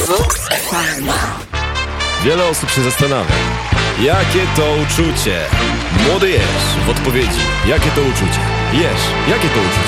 Vox FM. Wiele osób się zastanawia, jakie to uczucie? Młody Jerz w odpowiedzi, jakie to uczucie? Jerz, jakie to uczucie?